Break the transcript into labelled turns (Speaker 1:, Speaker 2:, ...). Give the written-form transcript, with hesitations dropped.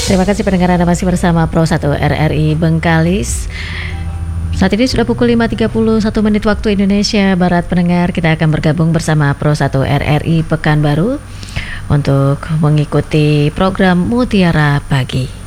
Speaker 1: Terima kasih pendengar, Anda masih bersama Pro 1 RRI Bengkalis. Saat ini sudah pukul 5.31 menit waktu Indonesia Barat. Pendengar, kita akan bergabung bersama Pro 1 RRI Pekanbaru untuk mengikuti program Mutiara Pagi.